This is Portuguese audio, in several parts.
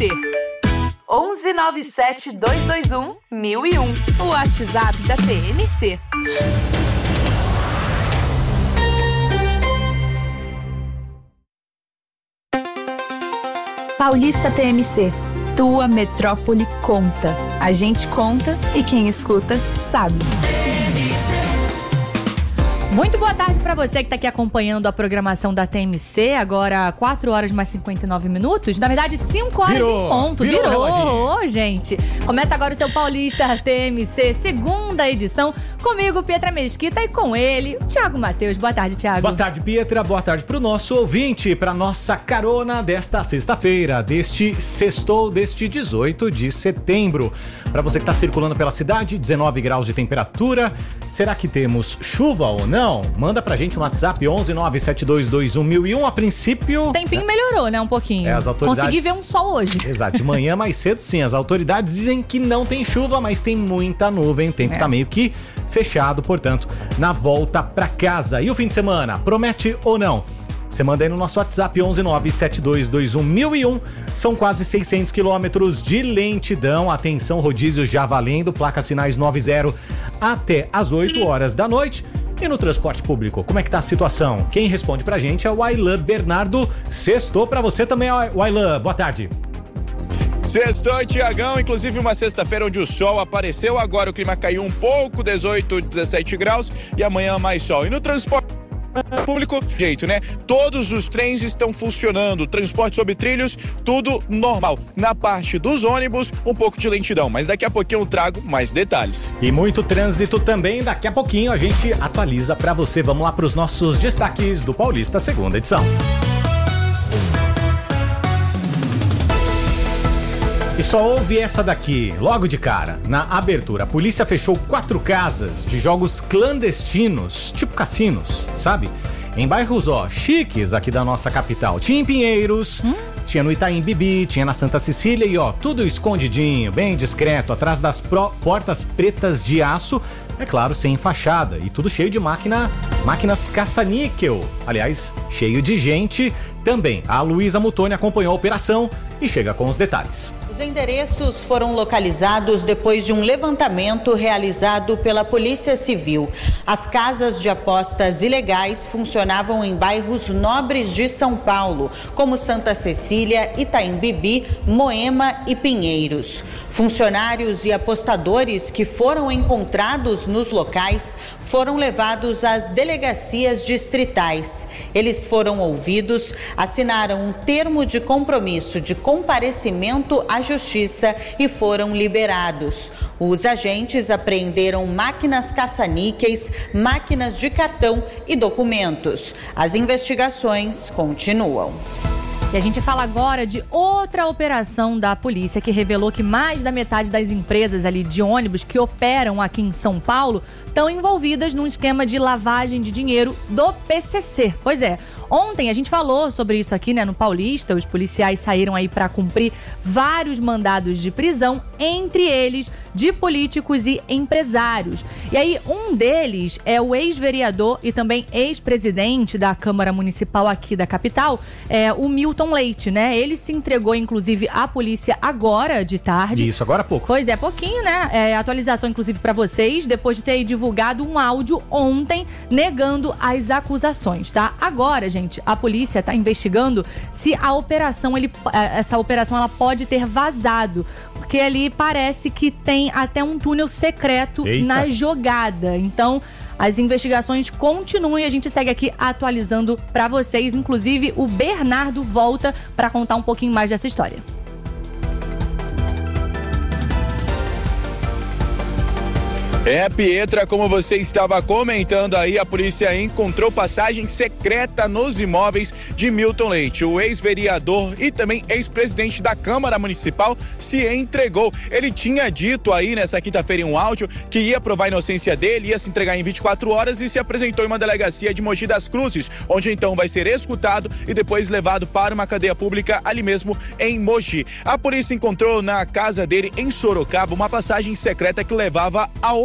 TMC. 1197-221-1001. O WhatsApp da TMC. Paulista TMC. Tua metrópole conta. A gente conta e quem escuta sabe. Muito boa tarde para você que está aqui acompanhando a programação da TMC. Agora 4 horas mais 59 minutos. Na verdade, 5 horas em ponto. Virou, gente. Começa agora o seu Paulista TMC, segunda edição. Comigo, Pietra Mesquita, e com ele, o Thiago Matheus. Boa tarde, Thiago. Boa tarde, Pietra. Boa tarde pro nosso ouvinte, pra nossa carona desta sexta-feira, deste 18 de setembro. Para você que tá circulando pela cidade, 19 graus de temperatura. Será que temos chuva ou não? Manda pra gente um WhatsApp 1197221001. A princípio... O tempinho melhorou, né? Um pouquinho. As autoridades... Consegui ver um sol hoje. Exato. De manhã mais cedo, sim. As autoridades dizem que não tem chuva, mas tem muita nuvem. O tempo tá meio que fechado, portanto, na volta pra casa. E o fim de semana, promete ou não? Você manda aí no nosso WhatsApp 11972211001. São quase 600 quilômetros de lentidão. Atenção, rodízio já valendo. Placa sinais 90 até as 8 horas da noite. E no transporte público, como é que tá a situação? Quem responde pra gente é o Ailan Bernardo. Sextou pra você também, Ailan. Boa tarde. Sextou, Tiagão, inclusive uma sexta-feira onde o sol apareceu, agora o clima caiu um pouco, 18, 17 graus e amanhã mais sol. E no transporte público, jeito, né? Todos os trens estão funcionando, transporte sobre trilhos, tudo normal. Na parte dos ônibus, um pouco de lentidão, mas daqui a pouquinho eu trago mais detalhes. E muito trânsito também, daqui a pouquinho a gente atualiza pra você. Vamos lá pros nossos destaques do Paulista, segunda edição. E só houve essa daqui, logo de cara. Na abertura, a polícia fechou 4 casas de jogos clandestinos, tipo cassinos, sabe? Em bairros, chiques aqui da nossa capital. Tinha em Pinheiros, tinha no Itaim Bibi, tinha na Santa Cecília e, tudo escondidinho, bem discreto, atrás das portas pretas de aço, é claro, sem fachada. E tudo cheio de máquinas caça-níquel. Aliás, cheio de gente também. A Luísa Mutoni acompanhou a operação e chega com os detalhes. Os endereços foram localizados depois de um levantamento realizado pela Polícia Civil. As casas de apostas ilegais funcionavam em bairros nobres de São Paulo, como Santa Cecília, Itaim Bibi, Moema e Pinheiros. Funcionários e apostadores que foram encontrados nos locais foram levados às delegacias distritais. Eles foram ouvidos, assinaram um termo de compromisso de comparecimento à Justiça e foram liberados. Os agentes apreenderam máquinas caça-níqueis, máquinas de cartão e documentos. As investigações continuam. E a gente fala agora de outra operação da polícia que revelou que mais da metade das empresas ali de ônibus que operam aqui em São Paulo estão envolvidas num esquema de lavagem de dinheiro do PCC. Pois é, ontem a gente falou sobre isso aqui, né, no Paulista. Os policiais saíram aí para cumprir vários mandados de prisão, entre eles de políticos e empresários. E aí, um deles é o ex-vereador e também ex-presidente da Câmara Municipal aqui da capital, o Milton Leite, né? Ele se entregou, inclusive, à polícia agora de tarde. Isso, agora há pouco. Pois é, pouquinho, né? Atualização, inclusive, para vocês, depois de ter divulgado um áudio ontem negando as acusações, tá? Agora, gente, a polícia está investigando se a operação, essa operação, ela pode ter vazado, porque ali parece que tem até um túnel secreto na jogada. Então, as investigações continuam e a gente segue aqui atualizando para vocês. Inclusive, o Bernardo volta para contar um pouquinho mais dessa história. Pietra, como você estava comentando aí, a polícia encontrou passagem secreta nos imóveis de Milton Leite. O ex-vereador e também ex-presidente da Câmara Municipal se entregou. Ele tinha dito aí nessa quinta-feira em um áudio que ia provar a inocência dele, ia se entregar em 24 horas e se apresentou em uma delegacia de Mogi das Cruzes, onde então vai ser escutado e depois levado para uma cadeia pública ali mesmo em Mogi. A polícia encontrou na casa dele em Sorocaba uma passagem secreta que levava a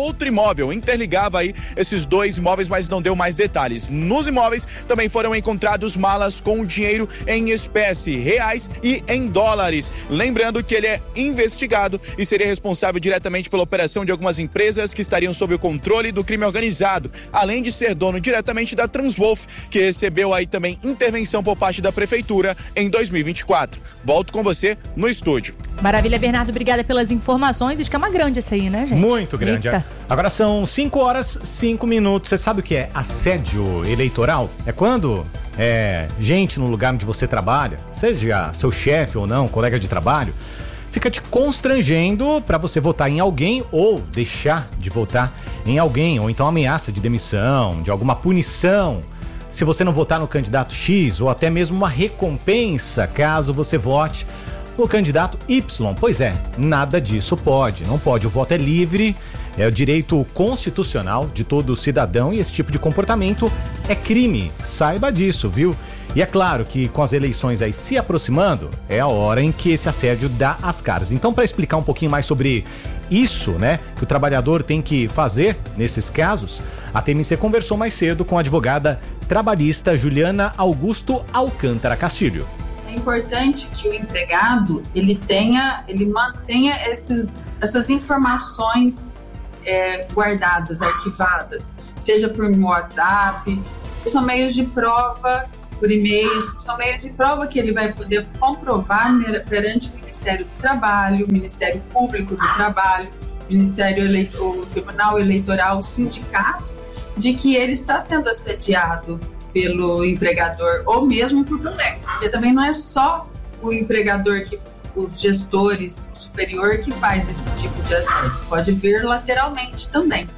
outro imóvel, interligava aí esses dois imóveis, mas não deu mais detalhes. Nos imóveis também foram encontrados malas com dinheiro em espécie, reais e em dólares. Lembrando que ele é investigado e seria responsável diretamente pela operação de algumas empresas que estariam sob o controle do crime organizado, além de ser dono diretamente da Transwolf, que recebeu aí também intervenção por parte da prefeitura em 2024. Volto com você no estúdio. Maravilha, Bernardo, obrigada pelas informações. Esquema grande esse aí, né, gente? Muito grande. Eita. Agora são 5 horas, 5 minutos. Você sabe o que é assédio eleitoral? É quando gente no lugar onde você trabalha, seja seu chefe ou não, colega de trabalho, fica te constrangendo para você votar em alguém ou deixar de votar em alguém, ou então ameaça de demissão, de alguma punição se você não votar no candidato X, ou até mesmo uma recompensa caso você vote no candidato Y. Pois é, nada disso pode, não pode. O voto é livre, é o direito constitucional de todo cidadão e esse tipo de comportamento é crime. Saiba disso, viu? E é claro que com as eleições aí se aproximando, é a hora em que esse assédio dá as caras. Então, para explicar um pouquinho mais sobre isso, né, que o trabalhador tem que fazer nesses casos, a TMC conversou mais cedo com a advogada trabalhista Juliana Augusto Alcântara Castilho. É importante que o empregado ele mantenha essas informações guardadas, arquivadas, seja por WhatsApp, são meios de prova, por e-mails, são meios de prova que ele vai poder comprovar perante o Ministério do Trabalho, o Ministério Público do Trabalho, o Tribunal Eleitoral, o sindicato, de que ele está sendo assediado pelo empregador ou mesmo por colegas. Porque também não é só o empregador, os gestores, o superior que faz esse tipo de assédio. Pode vir lateralmente também.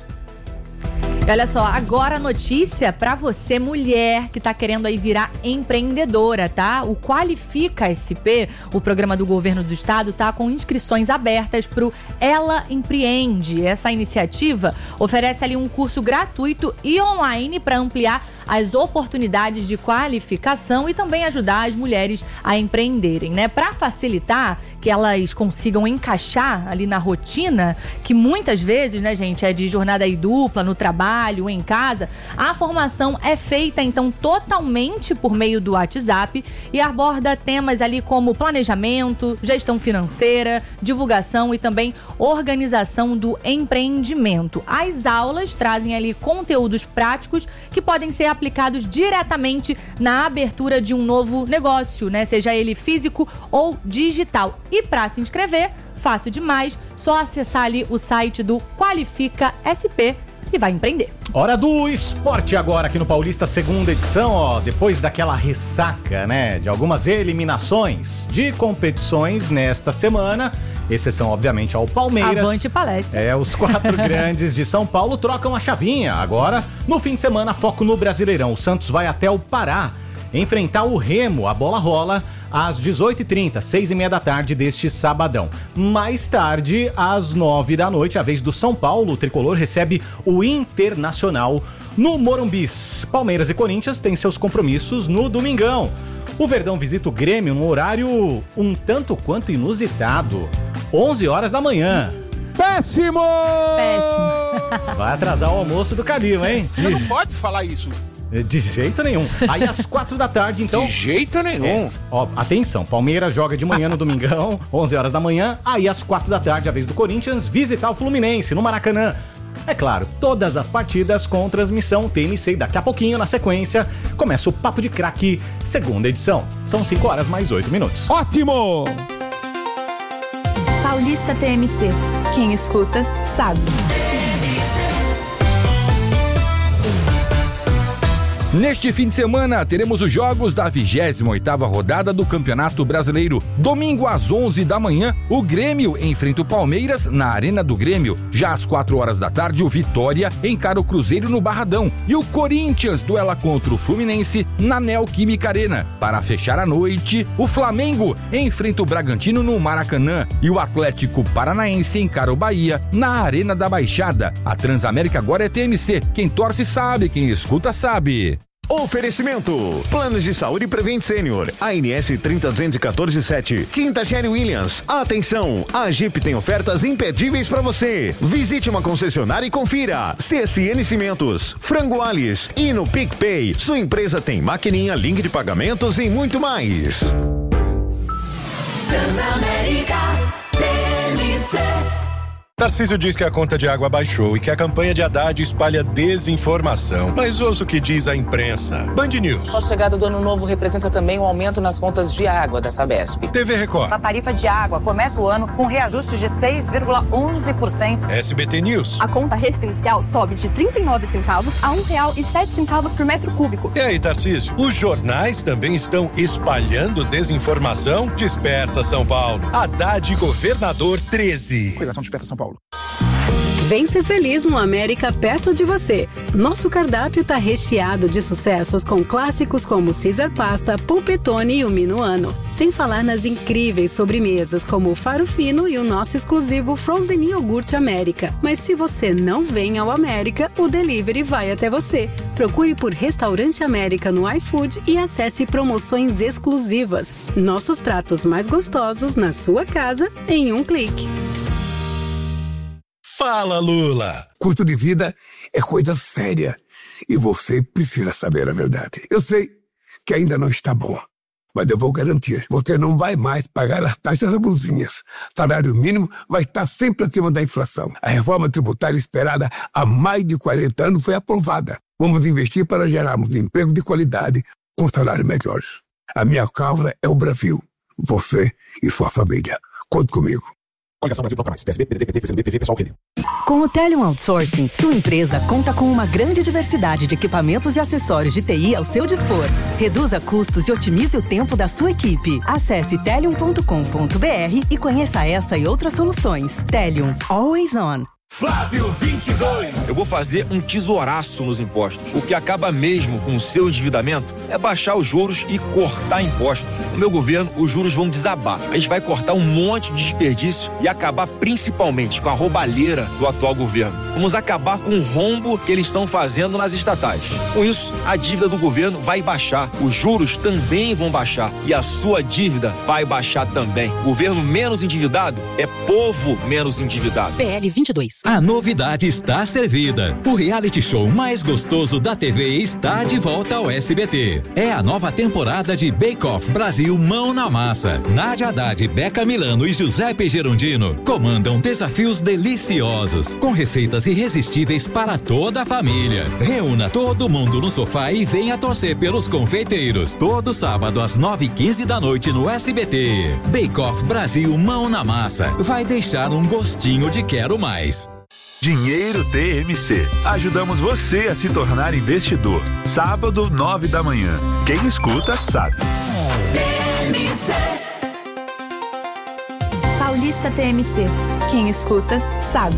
Olha só, agora a notícia para você, mulher, que tá querendo aí virar empreendedora, tá? O Qualifica SP, o programa do governo do estado, tá com inscrições abertas pro Ela Empreende. Essa iniciativa oferece ali um curso gratuito e online para ampliar as oportunidades de qualificação e também ajudar as mulheres a empreenderem, né? Para facilitar que elas consigam encaixar ali na rotina, que muitas vezes, né, gente, é de jornada aí dupla, no trabalho, em casa, a formação é feita, então, totalmente por meio do WhatsApp e aborda temas ali como planejamento, gestão financeira, divulgação e também organização do empreendimento. As aulas trazem ali conteúdos práticos que podem ser aplicados diretamente na abertura de um novo negócio, né? Seja ele físico ou digital. E para se inscrever, fácil demais, só acessar ali o site do Qualifica SP e vai empreender. Hora do esporte agora aqui no Paulista, segunda edição, ó, depois daquela ressaca, né, de algumas eliminações de competições nesta semana, exceção obviamente ao Palmeiras. Avante palestra. Os 4 grandes de São Paulo trocam a chavinha. Agora, no fim de semana, foco no Brasileirão. O Santos vai até o Pará enfrentar o Remo. A bola rola às 18h30, 6h30 da tarde deste sabadão. Mais tarde, às 9 da noite, a vez do São Paulo, o tricolor recebe o Internacional no Morumbis. Palmeiras e Corinthians têm seus compromissos no domingão. O Verdão visita o Grêmio num horário um tanto quanto inusitado, 11 horas da manhã. Péssimo! Vai atrasar o almoço do Calil, hein? Você não pode falar isso. De jeito nenhum. Aí às 4 da tarde, então... De jeito nenhum. Atenção, Palmeiras joga de manhã no domingão, 11 horas da manhã. Aí às 4 da tarde, a vez do Corinthians visitar o Fluminense no Maracanã. É claro, todas as partidas com transmissão TMC. Daqui a pouquinho, na sequência, começa o Papo de Craque, segunda edição. São 5 horas mais 8 minutos. Ótimo! Paulista TMC. Quem escuta, sabe. Neste fim de semana, teremos os jogos da 28ª rodada do Campeonato Brasileiro. Domingo, às 11 da manhã, o Grêmio enfrenta o Palmeiras na Arena do Grêmio. Já às 4 horas da tarde, o Vitória encara o Cruzeiro no Barradão. E o Corinthians duela contra o Fluminense na Neoquímica Arena. Para fechar a noite, o Flamengo enfrenta o Bragantino no Maracanã. E o Atlético Paranaense encara o Bahia na Arena da Baixada. A Transamérica agora é TMC. Quem torce sabe, quem escuta sabe. Oferecimento: Planos de Saúde Prevent Senior, ANS 30214-7, Tinta Sherry Williams. Atenção, a Jeep tem ofertas imperdíveis para você. Visite uma concessionária e confira. CSN Cimentos, Frango Alice e no PicPay, sua empresa tem maquininha, link de pagamentos e muito mais. Transamérica TMC. Tarcísio diz que a conta de água baixou e que a campanha de Haddad espalha desinformação. Mas ouça o que diz a imprensa. Band News. A chegada do ano novo representa também um aumento nas contas de água da Sabesp. TV Record. A tarifa de água começa o ano com reajuste de 6,11%. SBT News. A conta residencial sobe de 39 centavos a R$1,07 por metro cúbico. E aí, Tarcísio? Os jornais também estão espalhando desinformação? Desperta São Paulo. Haddad Governador 13. Cuidação Desperta São Paulo. Vem ser feliz no América perto de você. Nosso cardápio tá recheado de sucessos com clássicos como Caesar Pasta, Pulpetone e o Minuano. Sem falar nas incríveis sobremesas como o Faro Fino e o nosso exclusivo Frozen Iogurte América. Mas se você não vem ao América, o delivery vai até você. Procure por Restaurante América no iFood e acesse promoções exclusivas. Nossos pratos mais gostosos na sua casa em um clique. Fala, Lula! Custo de vida é coisa séria e você precisa saber a verdade. Eu sei que ainda não está bom, mas eu vou garantir. Você não vai mais pagar as taxas abusivas. Salário mínimo vai estar sempre acima da inflação. A reforma tributária esperada há mais de 40 anos foi aprovada. Vamos investir para gerarmos emprego de qualidade com salários melhores. A minha causa é o Brasil. Você e sua família. Conte comigo. Coligação Brasil Bloco Mais, PSB, PDT, PT, PCdoB, PV, PSOL, Rede. Com o Telium Outsourcing, sua empresa conta com uma grande diversidade de equipamentos e acessórios de TI ao seu dispor. Reduza custos e otimize o tempo da sua equipe. Acesse telium.com.br e conheça essa e outras soluções. Telium, always on. Flávio 22. Eu vou fazer um tesouraço nos impostos. O que acaba mesmo com o seu endividamento é baixar os juros e cortar impostos. No meu governo, os juros vão desabar. A gente vai cortar um monte de desperdício e acabar principalmente com a roubalheira do atual governo. Vamos acabar com o rombo que eles estão fazendo nas estatais. Com isso, a dívida do governo vai baixar, os juros também vão baixar e a sua dívida vai baixar também. Governo menos endividado é povo menos endividado. PL 22. A novidade está servida. O reality show mais gostoso da TV está de volta ao SBT. É a nova temporada de Bake Off Brasil Mão na Massa. Nádia Haddad, Beca Milano e Giuseppe Gerondino comandam desafios deliciosos, com receitas irresistíveis para toda a família. Reúna todo mundo no sofá e venha torcer pelos confeiteiros. Todo sábado às 9h15 da noite no SBT. Bake Off Brasil Mão na Massa. Vai deixar um gostinho de quero mais. Dinheiro TMC. Ajudamos você a se tornar investidor. Sábado, 9 da manhã. Quem escuta, sabe. TMC. Paulista TMC. Quem escuta, sabe.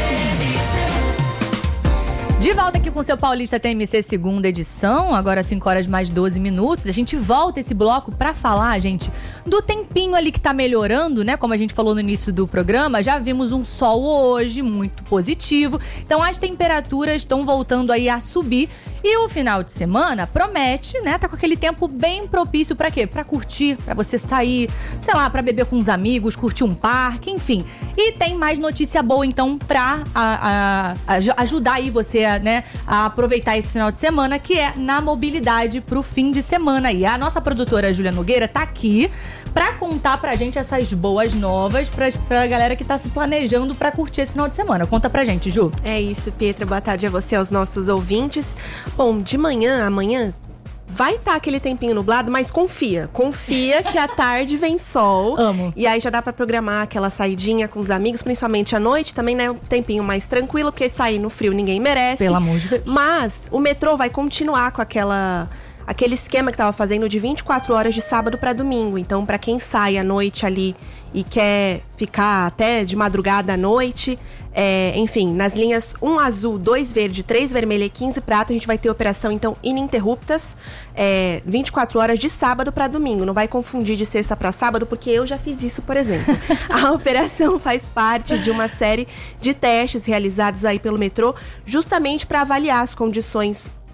De volta aqui com o seu Paulista TMC, segunda edição, agora 5h mais 12. A gente volta esse bloco pra falar, gente, do tempinho ali que tá melhorando, né? Como a gente falou no início do programa, já vimos um sol hoje muito positivo. Então as temperaturas estão voltando aí a subir. E o final de semana promete, né? Tá com aquele tempo bem propício pra quê? Pra curtir, pra você sair, sei lá, pra beber com os amigos, curtir um parque, enfim. E tem mais notícia boa, então, pra ajudar aí você a aproveitar esse final de semana, que é na mobilidade pro fim de semana. E a nossa produtora Júlia Nogueira tá aqui pra contar pra gente essas boas novas pra galera que tá se planejando pra curtir esse final de semana. Conta pra gente, Ju. É isso, Pietra. Boa tarde a você, aos nossos ouvintes. Bom, de manhã, amanhã, vai estar aquele tempinho nublado, mas confia que à tarde vem sol. Amo. E aí já dá pra programar aquela saidinha com os amigos, principalmente à noite, também, né? Um tempinho mais tranquilo, porque sair no frio ninguém merece. Pelo amor de Deus. Mas o metrô vai continuar com aquele esquema que tava fazendo de 24 horas de sábado para domingo. Então, para quem sai à noite ali e quer ficar até de madrugada à noite, enfim, nas linhas 1 azul, 2 verde, 3 vermelha e 15 prata, a gente vai ter operação, então, ininterruptas, 24 horas de sábado para domingo. Não vai confundir de sexta para sábado, porque eu já fiz isso, por exemplo. A operação faz parte de uma série de testes realizados aí pelo metrô, justamente para avaliar as condições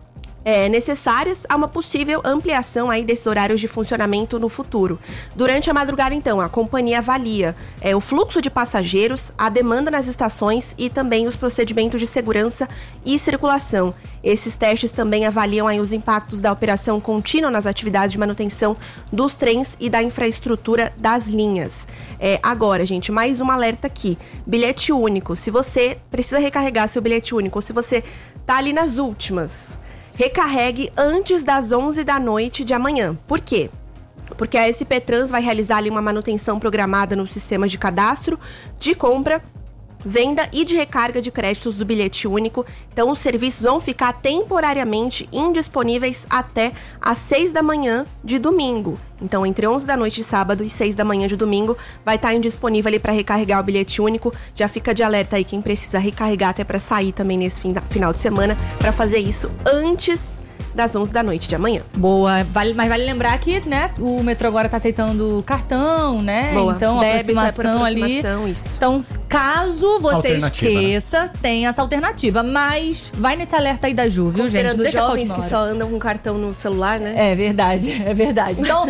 necessárias a uma possível ampliação aí desses horários de funcionamento no futuro. Durante a madrugada, então, a companhia avalia o fluxo de passageiros, a demanda nas estações e também os procedimentos de segurança e circulação. Esses testes também avaliam aí os impactos da operação contínua nas atividades de manutenção dos trens e da infraestrutura das linhas. Agora, gente, mais um alerta aqui. Bilhete único. Se você precisa recarregar seu bilhete único ou se você tá ali nas últimas, recarregue antes das 11 da noite de amanhã. Por quê? Porque a SP Trans vai realizar ali uma manutenção programada no sistema de cadastro, de compra, venda e de recarga de créditos do bilhete único. Então, os serviços vão ficar temporariamente indisponíveis até às 6 da manhã de domingo. Então, entre 11 da noite de sábado e 6 da manhã de domingo, vai estar indisponível ali para recarregar o bilhete único. Já fica de alerta aí quem precisa recarregar até para sair também nesse final de semana, para fazer isso antes das 11 da noite de amanhã. Boa, mas vale lembrar que, né, o metrô agora tá aceitando cartão, né? Boa. Então, Débito, aproximação ali. Isso. Então, caso você esqueça, né, tem essa alternativa. Mas vai nesse alerta aí da Ju, viu, gente? Não deixa jovens que só andam com cartão no celular, né? É verdade. Então,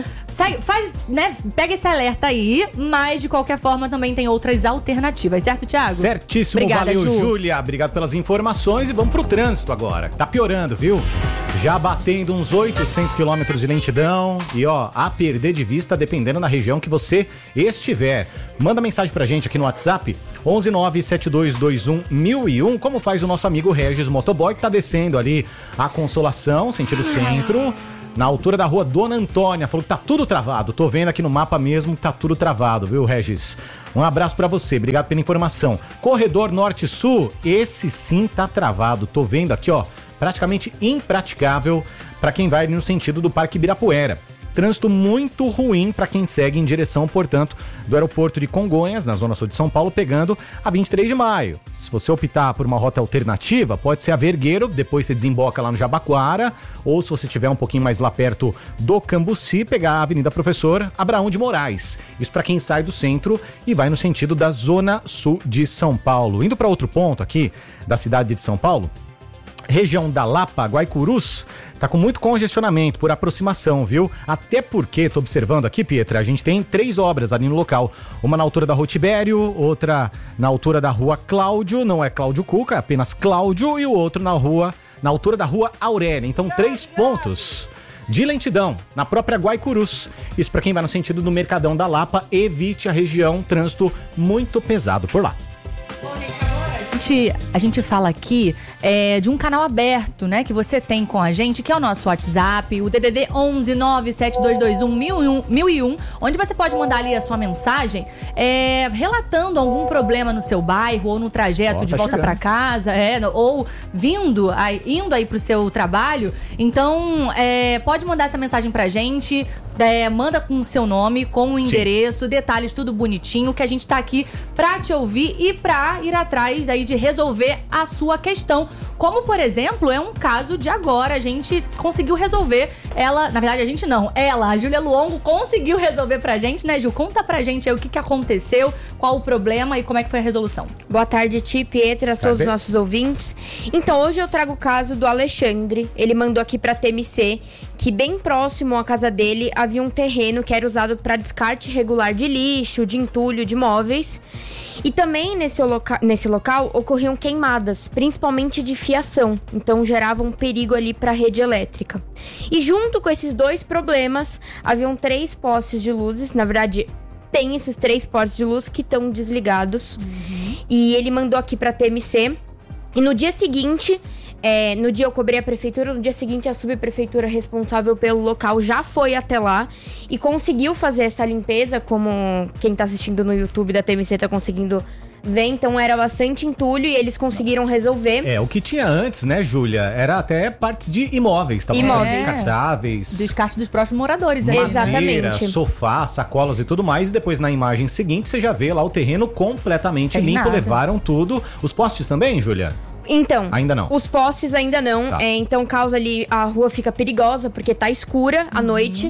pega esse alerta aí, mas de qualquer forma também tem outras alternativas, certo, Thiago? Certíssimo. Obrigada, valeu, Ju. Júlia. Obrigado pelas informações e vamos pro trânsito agora. Tá piorando, viu? Já batendo uns 800 quilômetros de lentidão e, a perder de vista dependendo da região que você estiver. Manda mensagem pra gente aqui no WhatsApp, 11972211001, como faz o nosso amigo Regis Motoboy, que tá descendo ali a Consolação, sentido centro, na altura da rua Dona Antônia. Falou que tá tudo travado. Tô vendo aqui no mapa mesmo que tá tudo travado, viu, Regis? Um abraço pra você, obrigado pela informação. Corredor Norte-Sul, esse sim tá travado. Tô vendo aqui, praticamente impraticável para quem vai no sentido do Parque Ibirapuera. Trânsito muito ruim para quem segue em direção, portanto, do aeroporto de Congonhas, na zona sul de São Paulo, pegando a 23 de maio. Se você optar por uma rota alternativa, pode ser a Vergueiro, depois você desemboca lá no Jabaquara, ou se você estiver um pouquinho mais lá perto do Cambuci, pegar a Avenida Professor Abraão de Moraes. Isso para quem sai do centro e vai no sentido da zona sul de São Paulo. Indo para outro ponto aqui da cidade de São Paulo, região da Lapa, Guaicurus, tá com muito congestionamento por aproximação, viu? Até porque, tô observando aqui, Pietra, a gente tem 3 obras ali no local. Uma na altura da Rua Tibério, outra na altura da Rua Cláudio, não é Cláudio Cuca, é apenas Cláudio, e o outro na altura da Rua Aurélia. Então, 3 pontos de lentidão na própria Guaicurus. Isso para quem vai no sentido do Mercadão da Lapa, evite a região, trânsito muito pesado por lá. A gente fala aqui de um canal aberto, né, que você tem com a gente, que é o nosso WhatsApp, o DDD 11 97221 1001, onde você pode mandar ali a sua mensagem relatando algum problema no seu bairro ou no trajeto de volta para casa, ou indo aí pro seu trabalho. Então, pode mandar essa mensagem pra gente. Manda com o seu nome, com o endereço, detalhes, tudo bonitinho, que a gente tá aqui pra te ouvir e pra ir atrás aí de resolver a sua questão. Como, por exemplo, é um caso de agora, a gente conseguiu resolver ela, na verdade a gente não, ela, a Júlia Luongo, conseguiu resolver pra gente, né, Ju? Conta pra gente aí o que aconteceu, qual o problema e como é que foi a resolução. Boa tarde, Ti, Pietra, a todos os nossos ouvintes. Então, hoje eu trago o caso do Alexandre. Ele mandou aqui pra TMC que bem próximo à casa dele havia um terreno que era usado para descarte regular de lixo, de entulho, de móveis. E também nesse local ocorriam queimadas, principalmente de fiação. Então gerava um perigo ali para a rede elétrica. E junto com esses 2 problemas, haviam 3 postes de luzes. Na verdade, tem esses 3 postes de luz que estão desligados. E ele mandou aqui para a TMC. E no dia seguinte, no dia eu cobrei a prefeitura, no dia seguinte a subprefeitura responsável pelo local já foi até lá e conseguiu fazer essa limpeza, como quem tá assistindo no YouTube da TMC tá conseguindo ver. Então era bastante entulho e eles conseguiram resolver. O que tinha antes, né, Júlia? Era até partes de imóveis, descartáveis. Descarte dos próprios moradores. Madeira, sofá, sacolas e tudo mais. E depois na imagem seguinte você já vê lá o terreno completamente limpo, levaram tudo. Os postes também, Júlia? Então, ainda não. Os postes ainda não. Então causa ali, a rua fica perigosa porque tá escura à noite.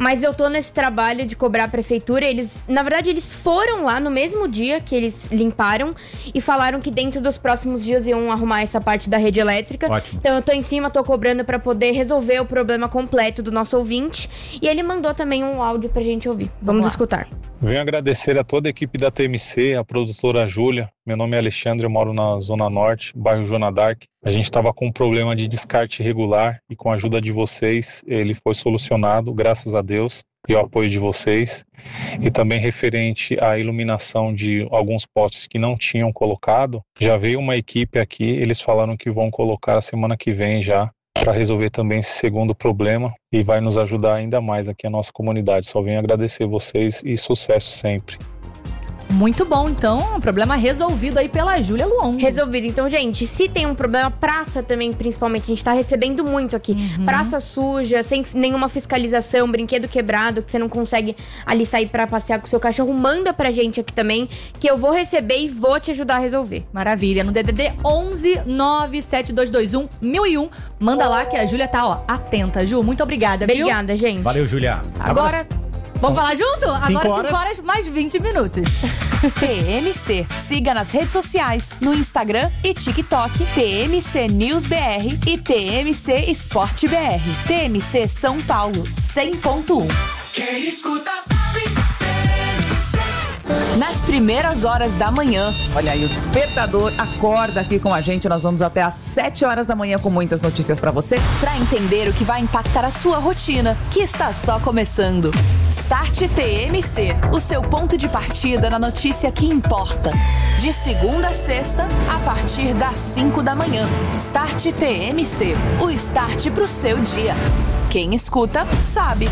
Mas eu tô nesse trabalho de cobrar a prefeitura. Na verdade, eles foram lá no mesmo dia que eles limparam e falaram que dentro dos próximos dias iam arrumar essa parte da rede elétrica. Ótimo. Então eu tô em cima, tô cobrando pra poder resolver o problema completo do nosso ouvinte. E ele mandou também um áudio pra gente ouvir. Vamos escutar. Venho agradecer a toda a equipe da TMC, a produtora Júlia. Meu nome é Alexandre, eu moro na Zona Norte, bairro Joana d'Arc. A gente estava com um problema de descarte irregular e com a ajuda de vocês ele foi solucionado, graças a Deus, e ao apoio de vocês. E também referente à iluminação de alguns postes que não tinham colocado, já veio uma equipe aqui, eles falaram que vão colocar a semana que vem já, para resolver também esse segundo problema e vai nos ajudar ainda mais aqui a nossa comunidade. Só venho agradecer vocês e sucesso sempre. Muito bom, então, um problema resolvido aí pela Júlia Luon. Resolvido. Então, gente, se tem um problema, praça também, principalmente, a gente tá recebendo muito aqui. Praça suja, sem nenhuma fiscalização, brinquedo quebrado, que você não consegue ali sair pra passear com o seu cachorro, manda pra gente aqui também, que eu vou receber e vou te ajudar a resolver. Maravilha. No DDD 11 97221 1001, manda lá que a Júlia tá, ó, atenta. Ju, muito obrigada, viu? Obrigada, gente. Valeu, Júlia. Agora... Vamos falar junto? Agora 5 horas mais 20 minutos. TMC. Siga nas redes sociais, no Instagram e TikTok, TMC News BR e TMC Esporte BR. TMC São Paulo, 100.1. Quem escuta sabe. Nas primeiras horas da manhã. Olha aí, o Despertador acorda aqui com a gente. Nós vamos até às 7 horas da manhã com muitas notícias pra você. Pra entender o que vai impactar a sua rotina, que está só começando. Start TMC, o seu ponto de partida na notícia que importa. De segunda a sexta, a partir das 5 da manhã. Start TMC, o start pro seu dia. Quem escuta, sabe.